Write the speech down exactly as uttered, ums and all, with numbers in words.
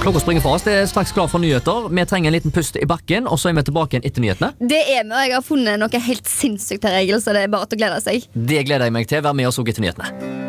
Klokka springer fra oss, det er straks klar for nyheter. Vi trenger en liten pust i bakken, og så er vi tilbake igjen etter nyhetene. Det er vi, og jeg har funnet noe helt sinnssykt her, Egil, så det er bare til å glede seg. Det gleder jeg meg til. Vær med oss også etter nyhetene.